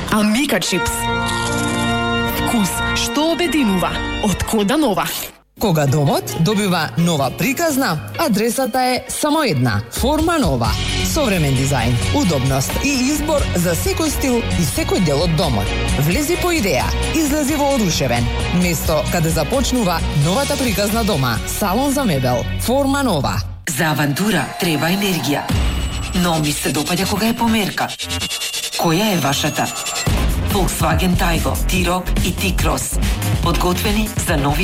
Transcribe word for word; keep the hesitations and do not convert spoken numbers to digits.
Амика чипс. Вкус што обединува. Од Кода Нова. Кога домот добива нова приказна, адресата е само една. Форма Нова. Современ дизајн, удобност и избор за секој стил и секој дел од домот. Влези по идеја, излези воодушевен. Место каде започнува новата приказна дома. Салон за мебел. Форма Нова. За авантура треба енергија. Но ми се допаѓа кога е померка. Која е вашата? Volkswagen Taigo, T-Roc и T-Cross. Подготвени за нови